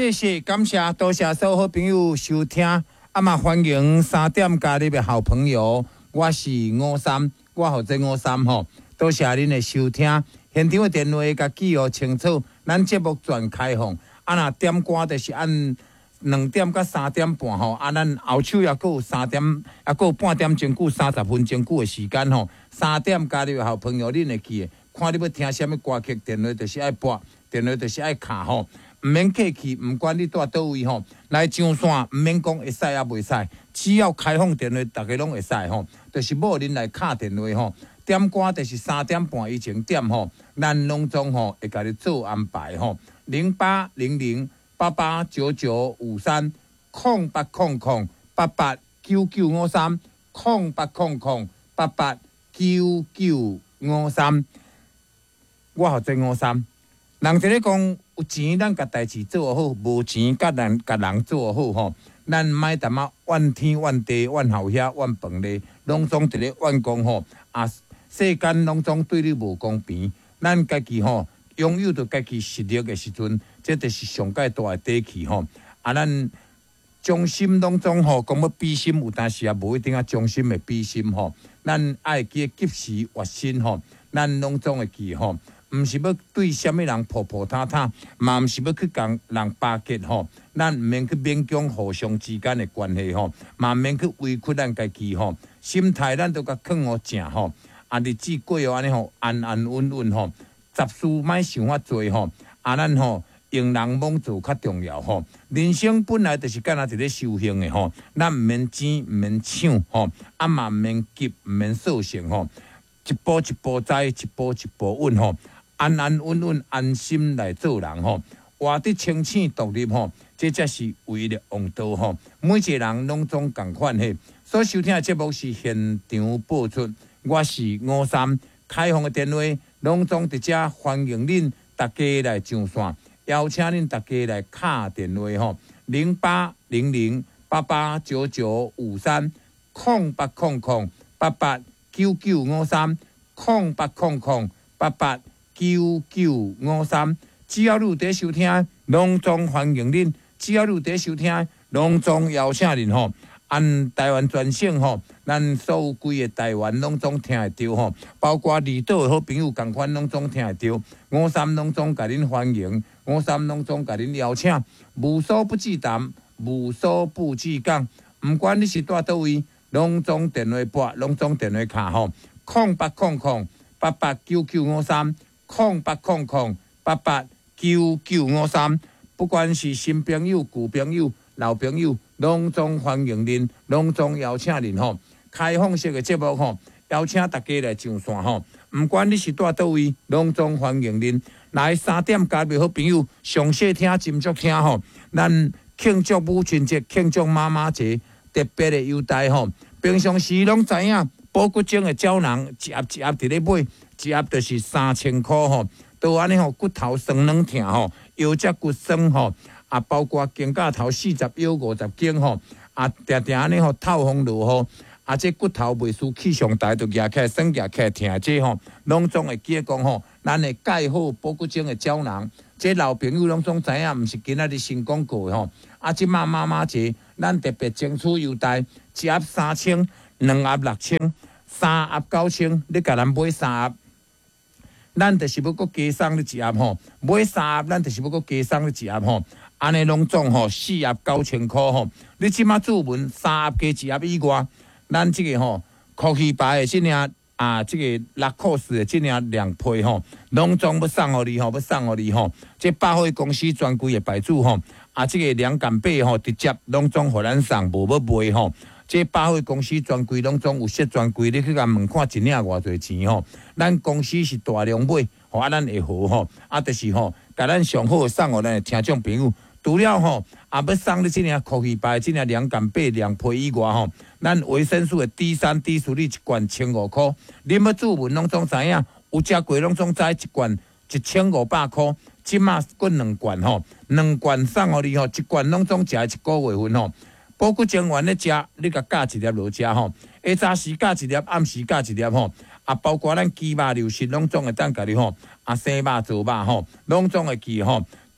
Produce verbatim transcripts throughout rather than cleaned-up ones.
谢谢，感谢，多谢所有好朋友收听，啊嘛欢迎三点加入的好朋友，我是五三，我号做五三吼，多谢恁的收听。现场的电话甲记号清楚，咱节目全开放，啊若点歌就是按两点到三点半吼，啊咱后手也够三点，也够半点钟久，三十分钟久的时间吼，三点加入的好朋友，恁会记的，看你要听什么歌曲，电话就是爱拨，电话就是爱卡吼。唔免客气，唔管你住倒位吼，来上线唔免讲会使也袂使，只要开放电话，大家拢会使吼。就是某恁来敲电话吼，点歌就是三点半以前点吼，咱拢总吼会甲你做安排吼。零八零零八八九九五三空八空空八八九九五三空八空空八八九九五三，我号做五三。人一个讲。有钱咱甲代志做好，无钱甲人甲人做好吼。咱莫淡仔怨天怨地怨后遐怨饭咧，拢总伫咧怨讲吼。啊，世间拢总对你无公平。咱家己吼拥有着家己实力的时阵，这就是上界大的底气吼。啊，咱将心拢总吼讲要比心有，但是也无一定啊将心的比心吼。咱爱记及时活心吼，咱拢总会记吼。毋是要对什么人破破塌塌，嘛毋是要去共人巴结吼。咱毋免去勉强互相之间的关系吼，嘛毋免去委屈咱家己吼。心态咱都甲放互正吼，啊日子过哦安尼吼，安安稳稳吼，杂事莫想遐多吼。啊咱吼用人忙做较重要吼。人生本来就是干那一个修行的吼，咱毋免争，毋免抢吼，啊嘛毋免急，毋免扫兴吼。一步一步栽，一步一步稳吼。安安稳稳，安心来做人吼，活得清醒独立吼，这才是唯一的王道吼。每一个人拢总共款嘿。所收听的节目是现场播出，我是五三，开放的电话拢总伫遮，欢迎恁大家来上线，邀请恁大家来敲电话吼，零八零零八八九九五三空八空空八八九九五三空八空空八八。九九五三，只要你有在收听，拢总欢迎恁；只要你有在收听，拢总邀请恁吼。按台湾全省吼，咱所有规个台湾拢总听会到吼，包括离岛的好朋友共款拢总听会到。五三拢总甲恁欢迎，五三拢总甲恁邀请，无所不至谈，无所不至讲。毋管你是住倒位，拢总电话拨，拢总电话卡吼，空八空空八八九九五三。空八空空八八九九五三，不管是新朋友、旧朋友、老朋友，拢总欢迎恁，拢总邀请恁吼。开放式的节目吼，邀请大家来上线吼。毋管你是住倒位，拢总欢迎恁。来三点加入好朋友，详细听、斟酌听吼。咱庆祝母亲节、庆祝妈妈节特别的优待吼。平常时拢知影，保骨精的胶囊一盒一盒伫咧买。一盒就是三千块吼，都安尼吼，骨头酸软疼吼，腰脊骨酸吼，啊，包括肩胛头四十腰五十斤吼，啊，定定安尼吼透风落雨，啊，这骨头袂输气上大，就压起来酸压起来疼，这吼，拢总会记讲吼，咱的钙好保骨精的胶囊，这老朋友拢总知影，毋是今仔日新广告的吼，啊，即马妈妈节，咱特别争取优待，一盒三千，两盒六千，三盒九千，你甲咱买三盒。咱就是要搁加送你一盒吼，买三盒，咱就是要搁加送你一盒吼，安尼拢总吼四盒九千块吼。你即马注文三盒加一盒以外，咱即个吼科技牌的即领啊，即个拉克斯的即领两配吼，拢总要送互你吼，要送互你吼。即百货公司专柜的牌子吼，啊，即个两杆八吼直接拢总互咱送，无要卖吼。这百货公司专柜拢总有设专柜，你去甲问看一领偌侪钱吼？咱公司是大量买，吼啊，咱会好吼，啊，就是吼，甲咱上好送互咱的听众朋友。除了吼，啊要送你即领科技牌，即领两杆八两配以外吼，咱维生素的 D 三 D 四你一罐千五箍，你要注文拢总知影，有食过拢总知一罐一千五百箍，即马过两罐吼，两罐送互你吼，一罐拢总食一个月份吼。保骨精丸咧食，你甲加一粒落食吼。下早时加一粒，暗时加一粒吼。啊，包括咱鸡肉、流食拢总会当甲你吼。啊，生肉、做肉吼，拢总会记吼。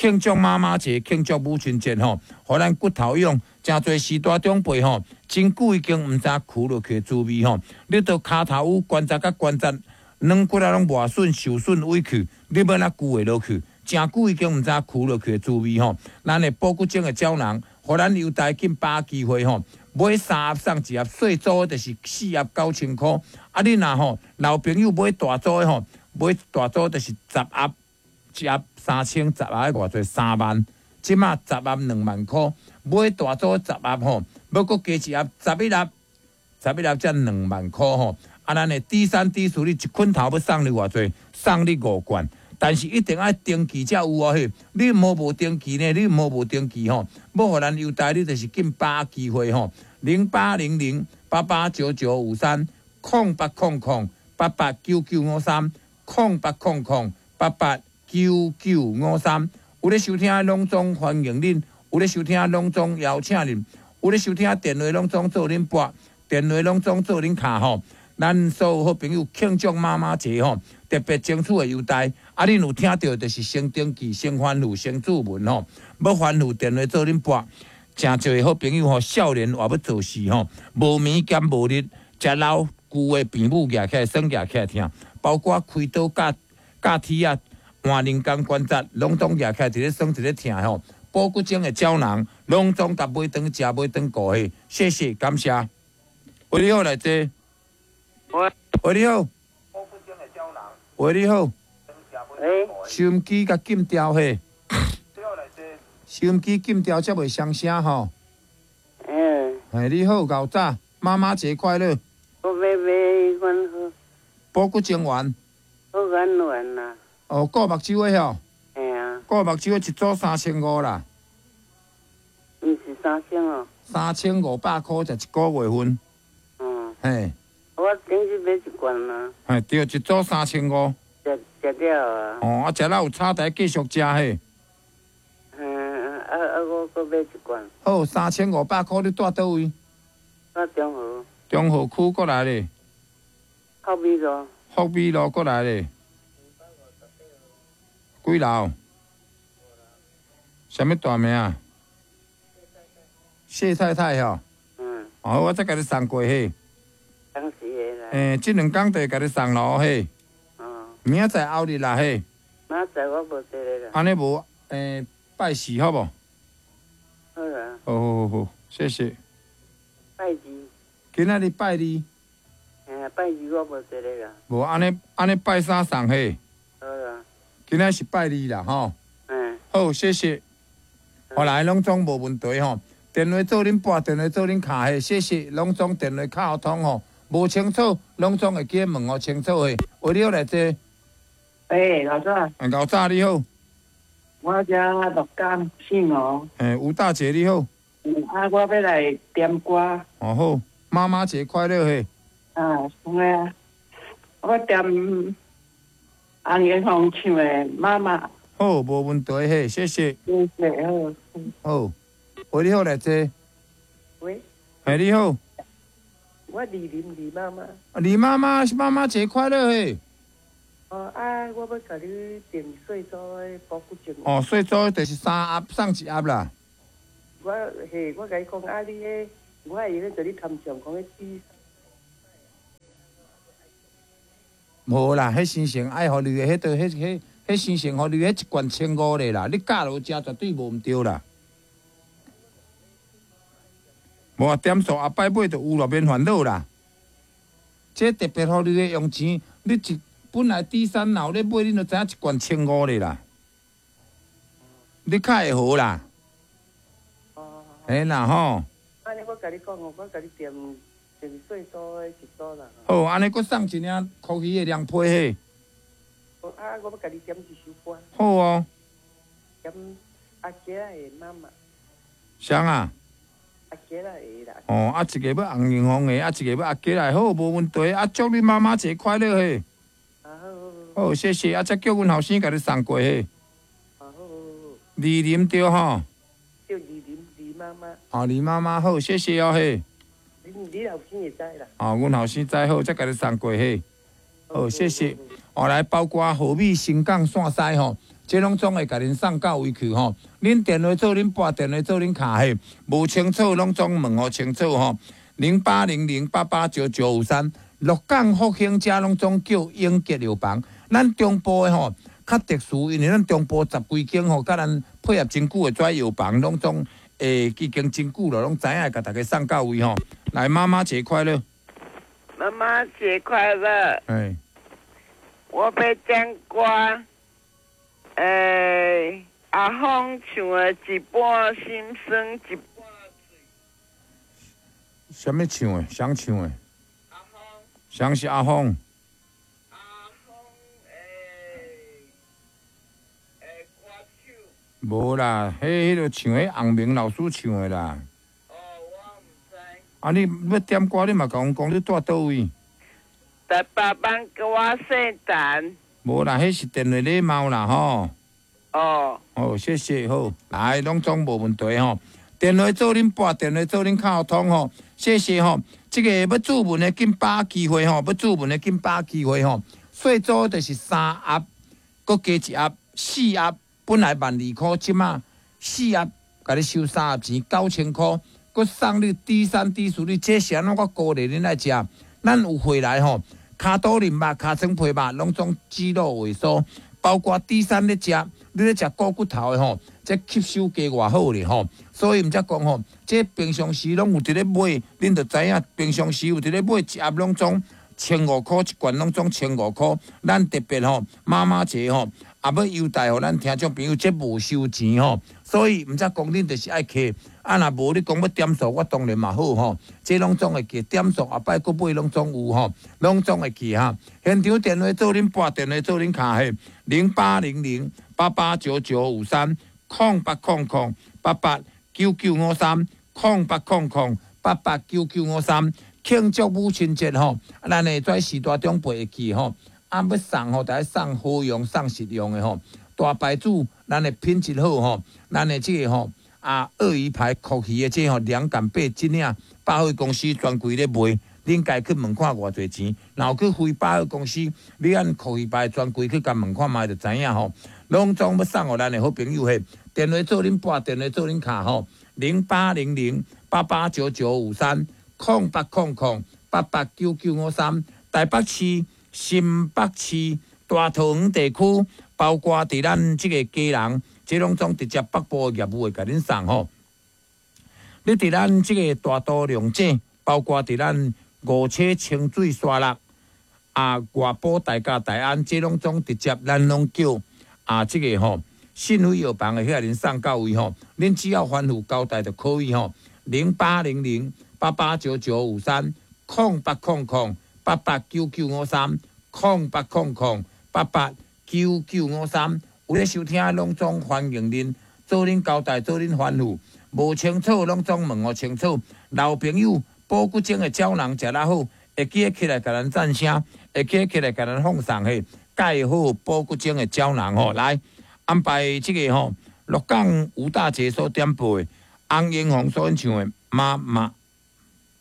庆祝妈妈节，庆祝母亲节吼，互咱骨头痒，真侪时代长辈吼，真久已经毋知跍落去滋味吼。你到骹头有关节甲关节软骨啊拢磨损、受损、委屈，你要哪久会落去？真久已经毋知跍落去滋味吼。咱的保骨精的胶囊，互咱犹大紧把握机会吼。买三盒送一盒，细组的就是四盒九千箍。啊，你若吼老朋友买大组的吼，买大组就是十盒，一盒三千，十盒偌济三万。即马十盒两万箍，买大组十盒吼，要搁加一盒十一盒，十一盒才两万箍吼。啊，咱的 D 三 D 四，你一捆头要送你偌济？送你五罐。但是一定要登记才有哦，嘿！你无无登记呢？你无无登记吼，要互咱优待，你就是紧把握机会吼。零八零零八八九九五三，空八空空八八九九五三，空八空空八八九九五三。有咧收听的拢总欢迎恁，有咧收听的拢总邀请恁，有咧收听的电话拢总做恁拨，电话拢总做恁卡吼。咱所有好朋友庆祝妈妈节吼，特别争取的优待。啊，恁有听到就是先登记、先欢呼、先注文吼。要欢呼电话做恁拨，真侪好朋友吼，少年也要做事吼，无眠兼无日，食老旧的病母举起来，酸举起来听，包括开刀、架架梯啊、换人工关节，拢总举起来，一咧酸一咧听吼。保骨精的胶囊，拢总搭买顿食买顿顾的，谢谢感谢。喂，你好，来这。喂，喂，你好。保骨精的胶囊。喂，你好。 喂， 收音机甲禁掉嘿，收音机禁掉才袂伤声吼。 嗯。 哎，你好，搞早，妈妈节快乐。 我要买款好。 保骨精丸。 好眼丸啦。 哦，顾目睭的吼。 嘿啊。 顾目睭的一组三千五啦。 毋是三千哦。 三千五百箍才一个月份。 嗯。 嘿。 我顶日买一罐啦。 嘿，对，一组三千五。 食食了啊。 哦，啊，食了有差台继续食嘿。 嗯，啊啊，我搁买一罐。 好，三千五百箍，你住倒位？ 我中和。 中和区过来咧。 福美路。 福美路过来咧。几楼？什么大名啊？谢太太吼。 嗯。 哦，我再甲你送过去。 当时的啦。 诶，即两工就甲你送咯嘿。 哦。 明仔载后日啦嘿。 明仔载我无得咧啦。 安尼无诶，拜四好无？ 好啦。 好好好好，谢谢。 拜二。 今仔日拜二。 嘿，拜二我无得咧啦。 无安尼安尼拜三送嘿。 好啦。 今仔是拜二啦吼。 嗯。 好，谢谢。后来拢总无问题吼。电话做恁拨，电话做恁卡嘿，谢谢。拢总电话卡通吼，无清楚，拢总会记问互清楚嘿。为了来这。 诶，老早。 哎，老早你好。 我遮六港姓哦。 诶，吴大姐你好。 嗯，啊，我要来点歌。 哦好，妈妈节快乐嘿。 啊，对啊，我点红颜红唱的《妈妈》。 好，无问题嘿，谢谢。 谢谢，好。 好，喂，你好来这。 喂。 哎，你好。 我李林李妈妈。 李妈妈，妈妈节快乐嘿。 哦啊，我要甲你订细组的保骨精。 哦，细组就是三盒送一盒啦。 我嘿，我甲你讲啊，你迄，我会用咧做你参详讲迄滴。 无啦，迄新鲜爱互你的，迄个迄迄迄新鲜互你的，迄一罐千五咧啦，你教落食绝对无毋对啦。无啊，点数后摆买就有咯，免烦恼啦。这特别互你的用钱，你一本来第三楼咧买，你就知影一罐千五咧啦。你较会好啦。 哦。 嘿啦吼。 安尼我甲你讲哦，我甲你订订细组的一组啦。 好，安尼佫送一领科技的凉被嘿。 哦啊，我要甲你点一首歌。 好哦。 点阿姐的妈妈。 谁啊？ 阿姐啦会啦。 哦，啊一个要红艳红的，啊一个要阿姐来，好无问题。啊，祝你妈妈节快乐嘿。 啊好好。 好，谢谢。啊，再叫阮后生甲你送过嘿。 啊好好好。 李林对吼。 叫李林李妈妈。 哦，李妈妈好，谢谢哦嘿。 你你后生会知啦。 哦，阮后生知好，再甲你送过嘿。好，谢谢。哦，来包括河美新港线西吼， 这拢总会甲恁送到位去吼。恁电话做恁拨电话做恁卡嘿，无清楚拢总问互清楚吼。零八零零八八九九五三，鹿港复兴者拢总叫永吉药房。咱中部的吼较特殊，因为咱中部十几间吼，甲咱配合真久的遮药房，拢总诶已经真久了，拢知影甲大家送到位吼。来，妈妈节快乐！ 妈妈节快乐！ 哎， 我要点歌，诶，阿峰唱的一半心酸，一半什么唱的？谁唱的？ 阿峰， 谁是阿峰？ 阿峰，诶，诶，歌手。 无啦，迄迄个唱迄洪明老师唱的啦。 哦，我唔知。 啊，你要点歌，你嘛甲阮讲你住倒位？ 台北帮给我姓陈。 无啦，迄是电话礼貌啦吼。 哦。 哦，谢谢好，来，拢总无问题吼。电话做恁拨，电话做恁沟通吼，谢谢吼。这个要注文的紧把机会吼，要注文的紧把机会吼。税组就是三盒，搁加一盒，四盒本来万二块，即马四盒甲你收三盒钱九千块，搁送你低三低四，你这是安怎我鼓励恁来食？咱有回来吼，骹肚仁肉、骹川皮肉，拢总肌肉萎缩，包括低三咧食，你咧食股骨头的吼。这吸收加偌好咧吼，所以毋则讲吼，这平常时拢有伫咧买，恁着知影平常时有伫咧买一盒拢总千五箍，一罐拢总千五箍。咱特别吼，妈妈节吼，也要优待互咱听众朋友，这无收钱吼，所以毋则讲恁着是爱客，啊若无你讲要点数，我当然嘛好吼，这拢总会记，点数后摆佫买拢总有吼，拢总会记哈。现场电话做恁拨，电话做恁卡嘿，零八零零八八九九五三。空八空空八八九九五三，空八空空八八九九五三，庆祝母亲节吼，咱会在时代中陪去吼，啊要送吼，就要送好用、送实用的吼。大牌子，咱的品质好吼，咱的这个吼啊鳄鱼牌酷鱼的这吼两杆八斤领，百货公司专柜咧卖。恁家去问看偌侪钱，然后去非百货公司，你按酷鱼牌专柜去甲问看卖就知影吼。拢总要送互咱的好朋友嘿，电话做恁拨，电话做恁卡吼，零八零零八八九九五三，空八空空八八九九五三，台北市、新北市、大桃园地区，包括伫咱即个家人，即拢总直接北部的业务会甲恁送吼。你伫咱即个大都龙井，包括伫咱五车清水沙落啊，外埔大甲大安，即拢总直接咱拢叫啊，即、这个吼信辉药房的遐人送到位吼，恁只要反复交代就可以吼。零八零零八八九九五三，空八空空八八九九五三，空八空空八八九九五三。有咧收听拢总欢迎恁，做恁交代，做恁反复，无清楚拢总问我清楚。老朋友。保骨精的胶囊食得好，会记起来甲咱赞声，会记起来甲咱奉上嘿，盖好保骨精的胶囊吼，来安排这个吼，鹿港吴大姐所点播的，洪英红所演唱的《妈妈》。